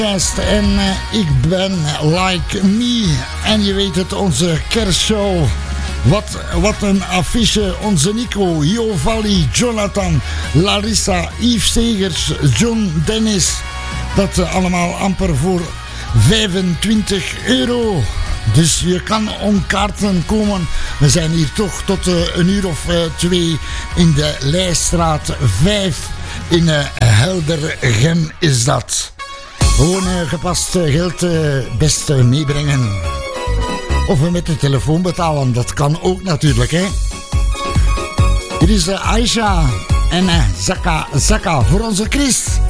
En ik ben Like Me. En je weet het, onze kerstshow. Wat een affiche. Onze Nico, Jo Valli, Jonathan, Larissa, Yves Segers, John Dennis. Dat allemaal amper voor €25. Dus je kan om kaarten komen. We zijn hier toch tot 1:02 in de Leijstraat 5 in Heldergem is dat. Gewoon gepast geld best meebrengen. Of we met de telefoon betalen, dat kan ook natuurlijk, hè. Hier is Aisha en Zaka voor onze Chris.